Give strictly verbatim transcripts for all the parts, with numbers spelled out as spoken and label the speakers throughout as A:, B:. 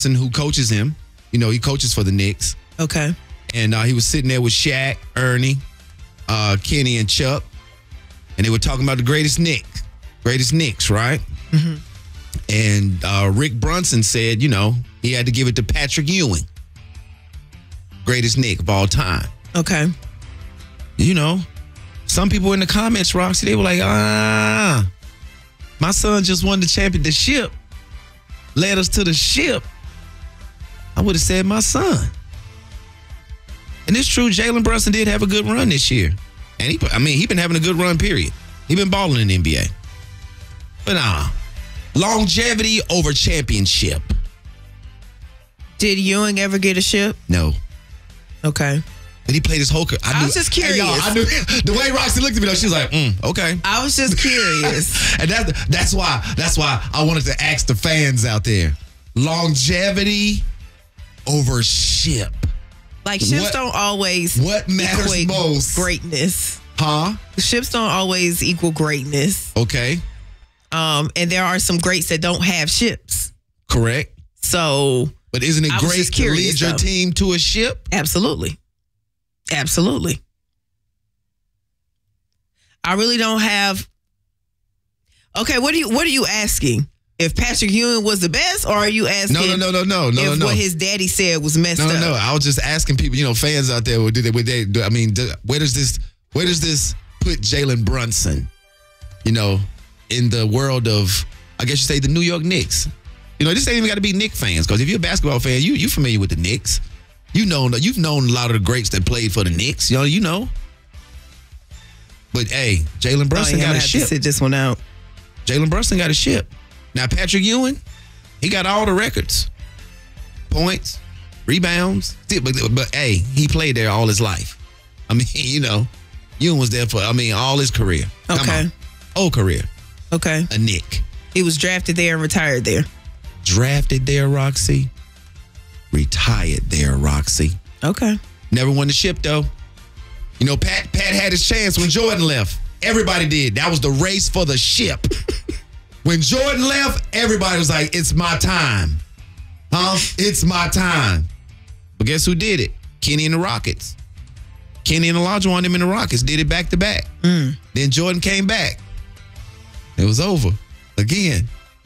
A: who coaches him. You know, he coaches for the Knicks.
B: Okay.
A: And uh, he was sitting there with Shaq, Ernie, uh, Kenny, and Chuck. And they were talking about the greatest Knicks. Greatest Knicks, right?
B: Mm-hmm.
A: And uh, Rick Brunson said, you know, he had to give it to Patrick Ewing. Greatest Knick of all time.
B: Okay.
A: You know, some people in the comments, Roxy, they were like, ah, my son just won the championship. Led us to the ship. I would have said my son. And it's true, Jalen Brunson did have a good run this year. And he, I mean, he been having a good run, period. He been balling in the N B A. But nah, longevity over championship.
B: Did Ewing ever get a ship?
A: No.
B: Okay.
A: But he played his whole career.
B: I, I was just curious.
A: Hey, I knew, the way Roxy looked at me, though, she was like, mm, okay.
B: I was just curious.
A: And that, that's why that's why I wanted to ask the fans out there. Longevity over ship.
B: Like, ships
A: what,
B: don't always
A: What matters most?
B: Greatness.
A: Huh?
B: Ships don't always equal greatness.
A: Okay.
B: Um, and there are some greats that don't have ships.
A: Correct.
B: So...
A: But isn't it great to lead your
B: though.
A: team to a ship?
B: Absolutely. Absolutely. I really don't have... Okay, what are you what are you asking? If Patrick Ewing was the best, or are you asking
A: no, no, no, no, no, no,
B: if
A: no.
B: what his daddy said was messed
A: no,
B: up?
A: No, no, I was just asking people, you know, fans out there, would they, would they, I mean, where does this, where does this put Jalen Brunson, you know, in the world of, I guess you say, the New York Knicks? You know, this ain't even got to be Knicks fans, because if you're a basketball fan, you you familiar with the Knicks. You know, you've known a lot of the greats that played for the Knicks. You know, you know. But hey, Jalen Brunson
B: oh, yeah,
A: got a
B: have
A: ship.
B: To sit this one out.
A: Jalen Brunson got a ship. Now Patrick Ewing, he got all the records, points, rebounds. But, but hey, he played there all his life. I mean, you know, Ewing was there for, I mean, all his career.
B: Okay.
A: Come on. Whole career.
B: Okay.
A: A Knick.
B: He was drafted there and retired there.
A: Drafted there, Roxy. Retired there, Roxy.
B: Okay.
A: Never won the ship, though. You know, Pat Pat had his chance when Jordan left. Everybody did. That was the race for the ship. When Jordan left, everybody was like, it's my time. Huh? It's my time. But guess who did it? Kenny and the Rockets. Kenny and Olajuwon, them in the Rockets, did it back to back.
B: Mm.
A: Then Jordan came back. It was over. Again.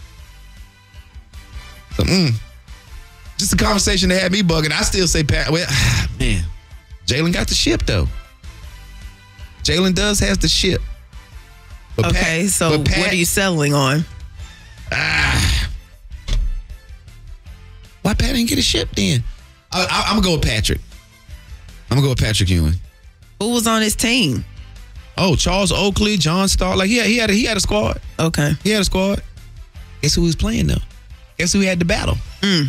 A: So, mm, just a conversation that had me bugging. I still say, Pat, well, man, Jalen got the ship, though. Jalen does has the ship. But
B: okay,
A: Pat,
B: so
A: Pat,
B: what are you settling on?
A: Ah, why Pat didn't get a ship then? I, I, I'm going to go with Patrick. I'm going to go with Patrick Ewing.
B: Who was on his team?
A: Oh, Charles Oakley, John Starr. Like, yeah, he had a, he had a squad.
B: Okay.
A: He had a squad. Guess who he was playing, though? Guess who had the battle?
B: Mm.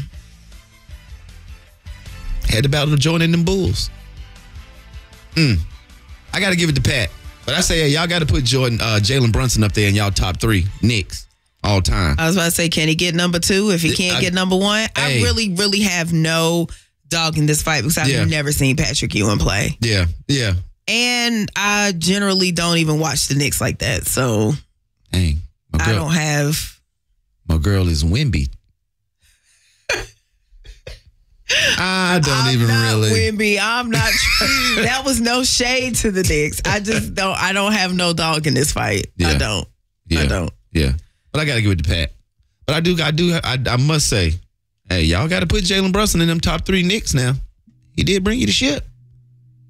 A: Had the battle of Jordan and them Bulls. Mm. I got to give it to Pat. But I say, hey, y'all got to put Jordan, uh, Jalen Brunson up there in y'all top three Knicks all time.
B: I was about to say, can he get number two if he can't I, get number one? Hey. I really, really have no dog in this fight because I've yeah. never seen Patrick Ewing play.
A: Yeah, yeah.
B: And I generally don't even watch the Knicks like that. So
A: Dang, my girl,
B: I don't have.
A: My girl is Wemby. I don't
B: I'm
A: even
B: not
A: really.
B: Wemby. I'm not. That was no shade to the Knicks. I just don't. I don't have no dog in this fight.
A: Yeah.
B: I don't.
A: Yeah.
B: I don't.
A: Yeah. But I got to give it to Pat. But I do. I do. I, I must say, hey, y'all got to put Jalen Brunson in them top three Knicks now. He did bring you the ship.